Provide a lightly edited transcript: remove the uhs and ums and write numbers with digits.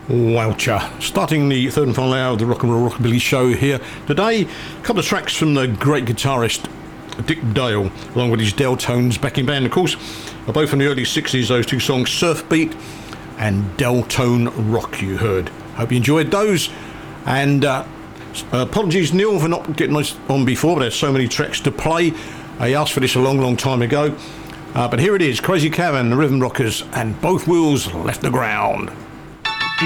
Wowcher. Starting the third and final hour of the Rock and Roll Rockabilly show here today. A couple of tracks from the great guitarist Dick Dale, along with his Del-Tones backing band, of course, are both from the early 60s, those two songs, Surf Beat and Del-Tone Rock, you heard. Hope you enjoyed those. And apologies, Neil, for not getting us on before, but there's so many tracks to play. I asked for this a long time ago. But here it is, Crazy Caravan, the Rhythm Rockers, and Both Wheels Left the Ground.